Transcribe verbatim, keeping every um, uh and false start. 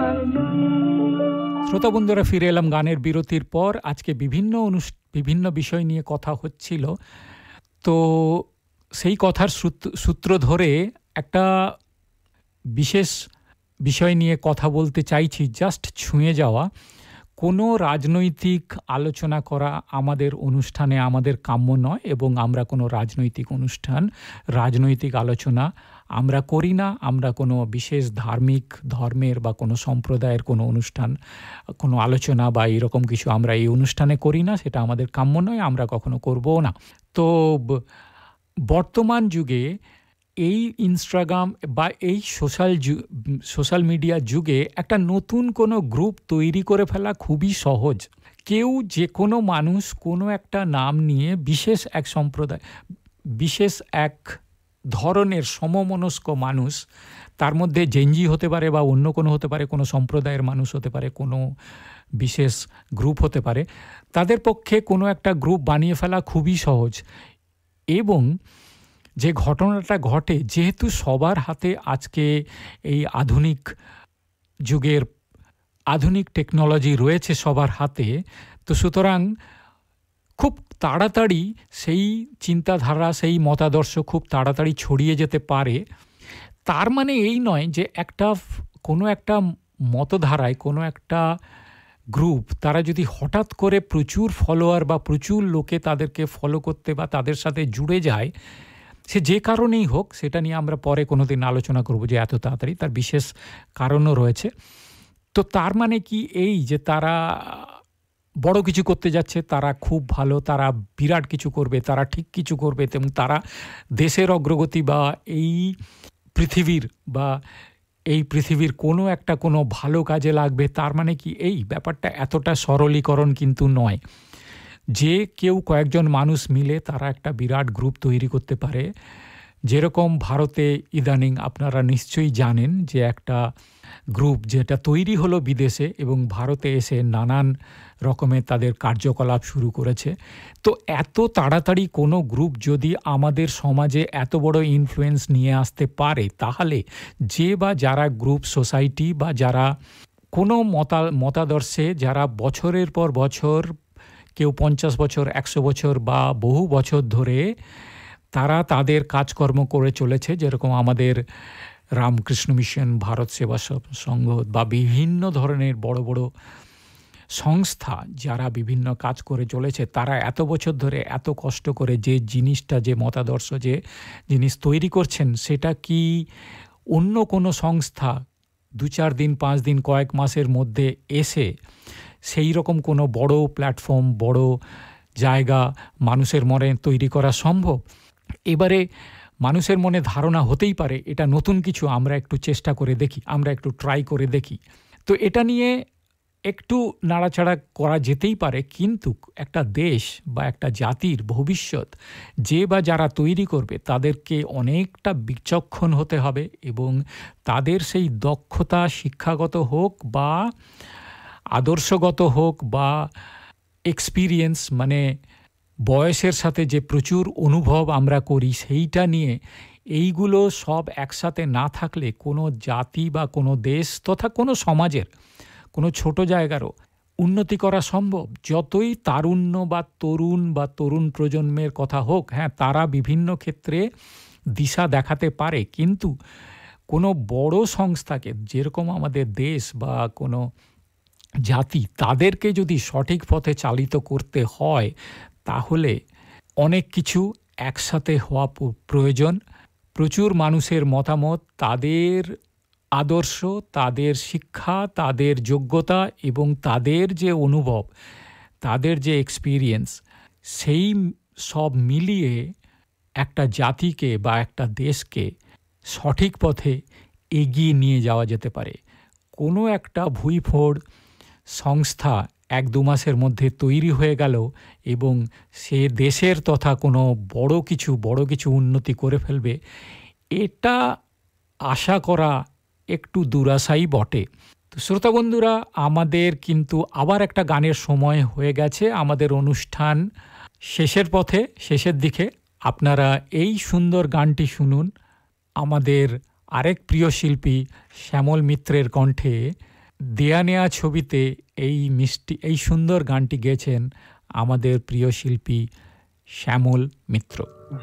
শ্রোতা বন্ধুরা, ফিরে এলাম গানের বিরতির পর। আজকে বিভিন্ন বিভিন্ন বিষয় নিয়ে কথা হচ্ছিল। তো সেই কথার সূত্র ধরে একটা বিশেষ বিষয় নিয়ে কথা বলতে চাইছি, জাস্ট ছুঁয়ে যাওয়া। কোনো রাজনৈতিক আলোচনা করা আমাদের অনুষ্ঠানে আমাদের কাম্য নয়, এবং আমরা কোনো রাজনৈতিক অনুষ্ঠান, রাজনৈতিক আলোচনা আমরা করি না। আমরা কোনো বিশেষ ধার্মিক ধর্মের বা কোনো সম্প্রদায়ের কোনো অনুষ্ঠান, কোনো আলোচনা বা এরকম কিছু আমরা এই অনুষ্ঠানে করি না। সেটা আমাদের কাম্য নয়, আমরা কখনো করবও না। তো বর্তমান যুগে এই ইনস্টাগ্রাম বা এই সোশ্যাল সোশ্যাল মিডিয়া যুগে একটা নতুন কোনো গ্রুপ তৈরি করে ফেলা খুবই সহজ। কেউ যে কোনো মানুষ কোনো একটা নাম নিয়ে বিশেষ এক সম্প্রদায়, বিশেষ এক ধরনের সমমনস্ক মানুষ, তার মধ্যে জেনজি হতে পারে বা অন্য কোনো হতে পারে, কোনো সম্প্রদায়ের মানুষ হতে পারে, কোনো বিশেষ গ্রুপ হতে পারে, তাদের পক্ষে কোনো একটা গ্রুপ বানিয়ে ফেলা খুবই সহজ। এবং যে ঘটনাটা ঘটে, যেহেতু সবার হাতে আজকে এই আধুনিক যুগের আধুনিক টেকনোলজি রয়েছে সবার হাতে, তো সুতরাং খুব তাড়াতাড়ি সেই চিন্তাধারা, সেই মতাদর্শ খুব তাড়াতাড়ি ছড়িয়ে যেতে পারে। তার মানে এই নয় যে একটা কোনো একটা মতধারায় কোনো একটা গ্রুপ, তারা যদি হঠাৎ করে প্রচুর ফলোয়ার বা প্রচুর লোকে তাদেরকে ফলো করতে বা তাদের সাথে জুড়ে যায়, সে যে কারণেই হোক, সেটা নিয়ে আমরা পরে কোনো দিন আলোচনা করব যে এত তাড়াতাড়ি, তার বিশেষ কারণও রয়েছে। তো তার মানে কি এই যে তারা বড় কিছু করতে যাচ্ছে, তারা খুব ভালো, তারা বিরাট কিছু করবে, তারা ঠিক কিছু করবে, এবং তারা দেশের অগ্রগতি বা এই পৃথিবীর বা এই পৃথিবীর কোনো একটা কোনো ভালো কাজে লাগবে, তার মানে কি এই? ব্যাপারটা এতটা সরলীকরণ কিন্তু নয়। যে কেউ কয়েকজন মানুষ মিলে তারা একটা বিরাট গ্রুপ তৈরি করতে পারে। যেরকম ভারতে ইদানিং আপনারা নিশ্চয়ই জানেন যে একটা গ্রুপ যেটা তৈরি হলো বিদেশে এবং ভারতে এসে নানান রকমের তাদের কার্যকলাপ শুরু করেছে। তো এত তাড়াতাড়ি কোনো গ্রুপ যদি আমাদের সমাজে এত বড় ইনফ্লুয়েন্স নিয়ে আসতে পারে, তাহলে যে বা যারা গ্রুপ সোসাইটি বা যারা কোনো মতা মতাদর্শে যারা বছরের পর বছর, কেউ পঞ্চাশ বছর, একশো বছর বা বহু বছর ধরে তারা তাদের কাজকর্ম করে চলেছে, যেরকম আমাদের রামকৃষ্ণ মিশন, ভারত সেবা সংঘ বা বিভিন্ন ধরনের বড় বড় সংস্থা যারা বিভিন্ন কাজ করে চলেছে, তারা এত বছর ধরে এত কষ্ট করে যে জিনিসটা, যে মতাদর্শ, যে জিনিস তৈরি করছেন, সেটা কি অন্য কোনো সংস্থা দু চার দিন, পাঁচ দিন, কয়েক মাসের মধ্যে এসে সেই রকম কোনো বড় প্ল্যাটফর্ম, বড় জায়গা মানুষের মনে তৈরি করা সম্ভব? এবারে মানুষের মনে ধারণা হতেই পারে এটা নতুন কিছু, আমরা একটু চেষ্টা করে দেখি, আমরা একটু ট্রাই করে দেখি। তো এটা নিয়ে একটু নাড়াচাড়া করা যেতেই পারে, কিন্তু একটা দেশ বা একটা জাতির ভবিষ্যৎ যে বা যারা তৈরি করবে তাদেরকে অনেকটা বিচক্ষণ হতে হবে, এবং তাদের সেই দক্ষতা শিক্ষাগত হোক বা আদর্শগত হোক বা এক্সপিরিয়েন্স, মানে বয়সের সাথে যে প্রচুর অনুভব আমরা করি, সেইটা নিয়ে এইগুলো সব একসাথে না থাকলে কোনো জাতি বা কোনো দেশ তথা কোনো সমাজের কোনো ছোট জায়গারও উন্নতি করা সম্ভব। যতই তারুণ্য বা তরুণ বা তরুণ প্রজন্মের কথা হোক, হ্যাঁ, তারা বিভিন্ন ক্ষেত্রে দিশা দেখাতে পারে, কিন্তু কোনো বড় সংস্থাকে, যেরকম আমাদের দেশ বা কোনো জাতি, তাদেরকে যদি সঠিক পথে চালিত করতে হয়, তাহলে অনেক কিছু একসাথে হওয়া প্রয়োজন। প্রচুর মানুষের মতামত, তাদের আদর্শ, তাদের শিক্ষা, তাদের যোগ্যতা এবং তাদের যে অনুভব, তাদের যে এক্সপিরিয়েন্স, সেই সব মিলিয়ে একটা জাতিকে বা একটা দেশকে সঠিক পথে এগিয়ে নিয়ে যাওয়া যেতে পারে। কোনো একটা ভুঁইফোড় সংস্থা এক দু মাসের মধ্যে তৈরি হয়ে গেল এবং সে দেশের তথা কোনো বড় কিছু বড় কিছু উন্নতি করে ফেলবে, এটা আশা করা একটু দুরাশাই বটে। তো শ্রোতা বন্ধুরা, আমাদের কিন্তু আবার একটা গানের সময় হয়ে গেছে। আমাদের অনুষ্ঠান শেষের পথে, শেষের দিকে। আপনারা এই সুন্দর গানটি শুনুন আমাদের আরেক প্রিয় শিল্পী শ্যামল মিত্রের কণ্ঠে, দেয়া নেয়া ছবিতে এই মিষ্টি এই সুন্দর গানটি গেয়েছেন আমাদের প্রিয় শিল্পী শ্যামল মিত্র।